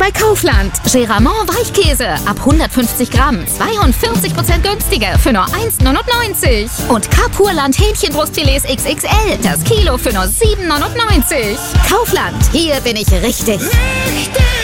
bei Kaufland. Geramont Weichkäse ab 150 Gramm, 42% günstiger für nur 1,99. Und Carpurland Hähnchenbrustfilets XXL, das Kilo für nur 7,99. Kaufland, hier bin ich richtig.